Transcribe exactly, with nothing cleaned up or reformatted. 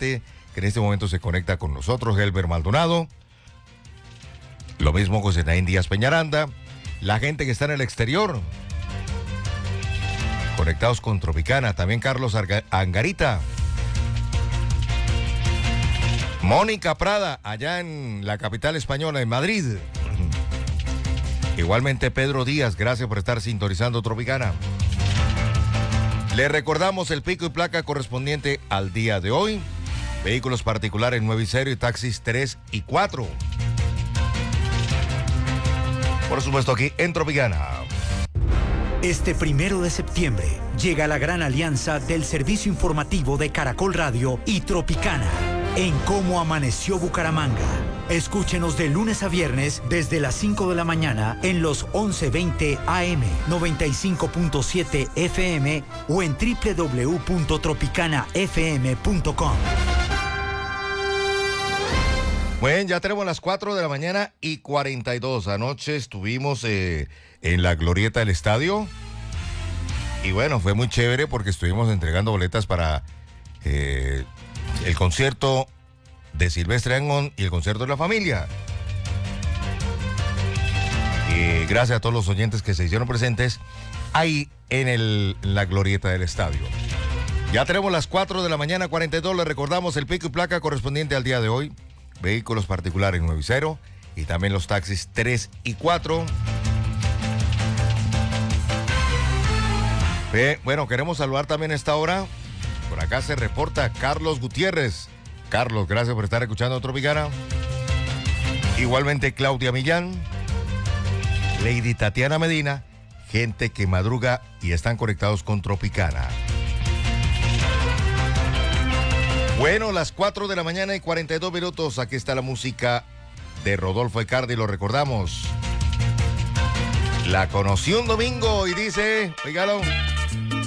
gente que en este momento se conecta con nosotros, Helber Maldonado, lo mismo José Naín Díaz Peñaranda, la gente que está en el exterior, conectados con Tropicana, también Carlos Arga- Angarita, Mónica Prada, allá en la capital española, en Madrid. Igualmente Pedro Díaz, gracias por estar sintonizando Tropicana. Le recordamos el pico y placa correspondiente al día de hoy. Vehículos particulares nueve y cero y taxis tres y cuatro. Por supuesto aquí en Tropicana. Este primero de septiembre llega la gran alianza del servicio informativo de Caracol Radio y Tropicana en Cómo Amaneció Bucaramanga. Escúchenos de lunes a viernes desde las cinco de la mañana en los once veinte A M, noventa y cinco punto siete F M o en doble u doble u doble u punto tropicana f m punto com. Bueno, ya tenemos las cuatro de la mañana y cuarenta y dos. Anoche estuvimos eh, en la glorieta del estadio. Y bueno, fue muy chévere porque estuvimos entregando boletas para eh, el concierto de Silvestre Dangond y el concierto de la familia. Y gracias a todos los oyentes que se hicieron presentes ahí en, el, en la glorieta del estadio. Ya tenemos las cuatro de la mañana, cuarenta y dos. Le recordamos el pico y placa correspondiente al día de hoy. Vehículos particulares nueve y cero y también los taxis tres y cuatro. Eh, bueno, queremos saludar también a esta hora. Por acá se reporta Carlos Gutiérrez. Carlos, gracias por estar escuchando Tropicana. Igualmente Claudia Millán, Lady Tatiana Medina, gente que madruga y están conectados con Tropicana. Bueno, las cuatro de la mañana y cuarenta y dos minutos. Aquí está la música de Rodolfo Icardi, lo recordamos. La conocí un domingo y dice, oígalo.